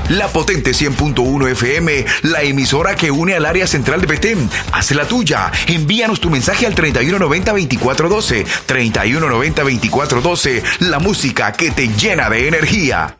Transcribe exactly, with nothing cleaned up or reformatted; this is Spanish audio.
La potente cien punto uno F M, la emisora que une al área central de Petén. Haz la tuya. Envíanos tu mensaje al treinta y uno noventa, veinticuatro doce. treinta y uno noventa, veinticuatro doce. La música que te llena de energía.